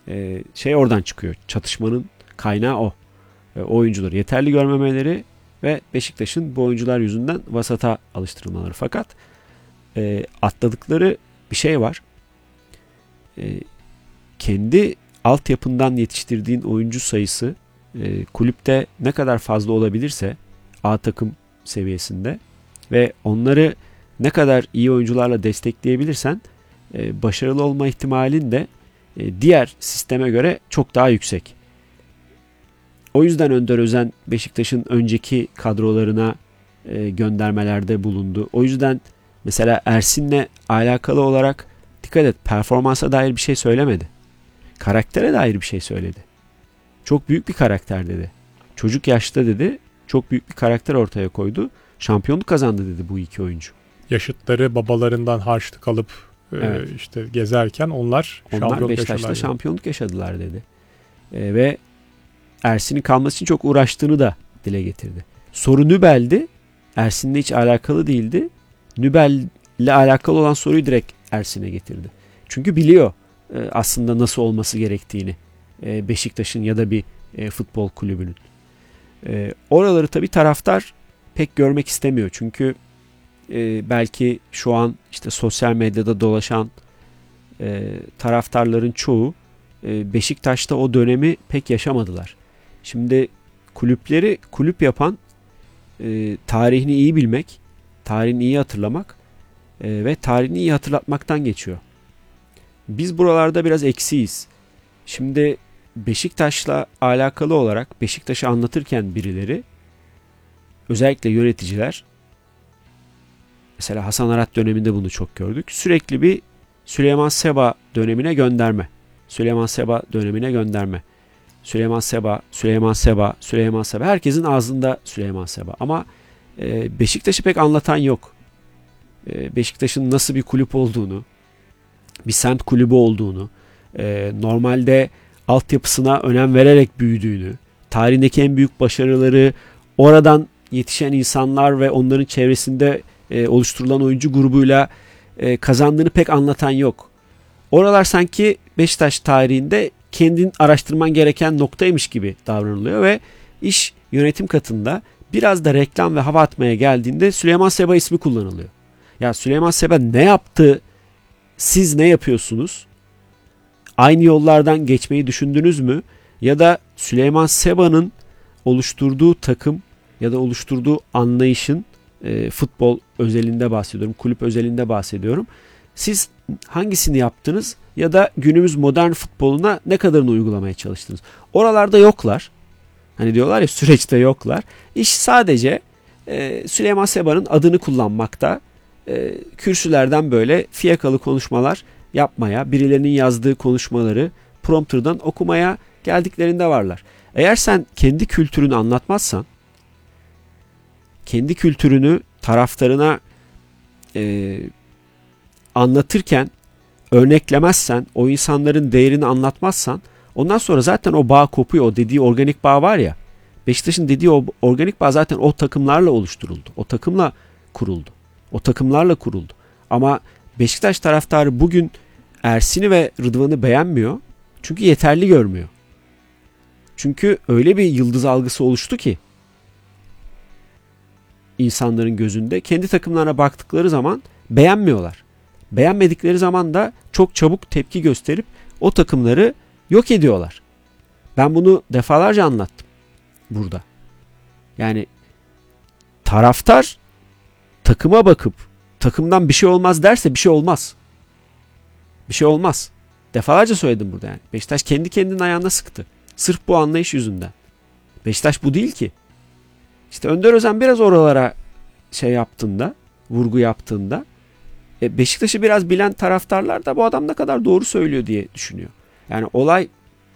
Şey oradan çıkıyor. Çatışmanın kaynağı o. Oyuncuları yeterli görmemeleri ve Beşiktaş'ın bu oyuncular yüzünden vasata alıştırılmaları. Fakat atladıkları bir şey var. Kendi altyapından yetiştirdiğin oyuncu sayısı kulüpte ne kadar fazla olabilirse A takım seviyesinde ve onları ne kadar iyi oyuncularla destekleyebilirsen başarılı olma ihtimalin de diğer sisteme göre çok daha yüksek. O yüzden Önder Özen Beşiktaş'ın önceki kadrolarına göndermelerde bulundu. O yüzden mesela Ersin'le alakalı olarak dikkat et, performansa dair bir şey söylemedi. Karaktere dair bir şey söyledi. Çok büyük bir karakter dedi. Çocuk yaşta dedi. Çok büyük bir karakter ortaya koydu. Şampiyonluk kazandı dedi bu iki oyuncu. Yaşıtları babalarından harçlık alıp işte gezerken onlar Beşiktaş'ta şampiyonluk yaşadılar dedi. Ve Ersin'in kalması için çok uğraştığını da dile getirdi. Soru Nübel'di. Ersin'le hiç alakalı değildi. Nübel'le alakalı olan soruyu direkt Ersin'e getirdi. Çünkü biliyor aslında nasıl olması gerektiğini Beşiktaş'ın ya da bir futbol kulübünün. Oraları tabii taraftar pek görmek istemiyor. Çünkü belki şu an işte sosyal medyada dolaşan taraftarların çoğu Beşiktaş'ta o dönemi pek yaşamadılar. Şimdi kulüpleri kulüp yapan tarihini iyi bilmek, tarihini iyi hatırlamak ve tarihini iyi hatırlatmaktan geçiyor. Biz buralarda biraz eksiyiz. Şimdi Beşiktaş'la alakalı olarak Beşiktaş'ı anlatırken birileri, özellikle yöneticiler, mesela Hasan Arat döneminde bunu çok gördük. Sürekli bir Süleyman Seba dönemine gönderme. Süleyman Seba dönemine gönderme. Süleyman Seba, Süleyman Seba, Süleyman Seba. Herkesin ağzında Süleyman Seba. Ama Beşiktaş'ı pek anlatan yok. Beşiktaş'ın nasıl bir kulüp olduğunu, bir semt kulübü olduğunu, normalde altyapısına önem vererek büyüdüğünü, tarihindeki en büyük başarıları oradan yetişen insanlar ve onların çevresinde oluşturulan oyuncu grubuyla kazandığını pek anlatan yok. Oralar sanki Beşiktaş tarihinde kendin araştırman gereken noktaymış gibi davranılıyor ve iş yönetim katında biraz da reklam ve hava atmaya geldiğinde Süleyman Seba ismi kullanılıyor. Ya Süleyman Seba ne yaptı? Siz ne yapıyorsunuz? Aynı yollardan geçmeyi düşündünüz mü? Ya da Süleyman Seba'nın oluşturduğu takım ya da oluşturduğu anlayışın futbol özelinde bahsediyorum, kulüp özelinde bahsediyorum. Siz hangisini yaptınız ya da günümüz modern futboluna ne kadarını uygulamaya çalıştınız? Oralarda yoklar. Hani diyorlar ya, süreçte yoklar. İş sadece Süleyman Seba'nın adını kullanmakta, kürsülerden böyle fiyakalı konuşmalar yapmaya, birilerinin yazdığı konuşmaları prompterdan okumaya geldiklerinde varlar. Eğer sen kendi kültürünü anlatmazsan, kendi kültürünü taraftarına anlatırken örneklemezsen, o insanların değerini anlatmazsan, ondan sonra zaten o bağ kopuyor. O dediği organik bağ var ya, Beşiktaş'ın dediği o organik bağ zaten o takımlarla oluşturuldu. O takımla kuruldu. O takımlarla kuruldu. Ama Beşiktaş taraftarı bugün Ersin'i ve Rıdvan'ı beğenmiyor. Çünkü yeterli görmüyor. Çünkü öyle bir yıldız algısı oluştu ki insanların gözünde kendi takımlarına baktıkları zaman beğenmiyorlar. Beğenmedikleri zaman da çok çabuk tepki gösterip o takımları yok ediyorlar. Ben bunu defalarca anlattım burada. Yani taraftar takıma bakıp takımdan bir şey olmaz derse bir şey olmaz. Bir şey olmaz. Defalarca söyledim burada yani. Beşiktaş kendi kendinin ayağına sıktı. Sırf bu anlayış yüzünden. Beşiktaş bu değil ki. İşte Önder Özen biraz oralara şey yaptığında, vurgu yaptığında Beşiktaş'ı biraz bilen taraftarlar da bu adam ne kadar doğru söylüyor diye düşünüyor. Yani olay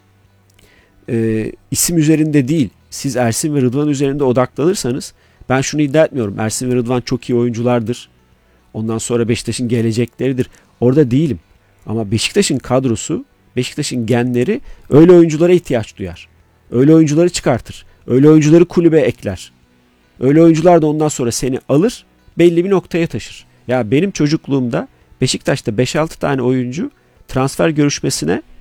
isim üzerinde değil. Siz Ersin ve Rıdvan üzerinde odaklanırsanız, ben şunu iddia etmiyorum. Ersin ve Rıdvan çok iyi oyunculardır. Ondan sonra Beşiktaş'ın gelecekleridir. Orada değilim. Ama Beşiktaş'ın kadrosu, Beşiktaş'ın genleri öyle oyunculara ihtiyaç duyar. Öyle oyuncuları çıkartır. Öyle oyuncuları kulübe ekler. Öyle oyuncular da ondan sonra seni alır, belli bir noktaya taşır. Ya benim çocukluğumda Beşiktaş'ta 5-6 tane oyuncu transfer görüşmesine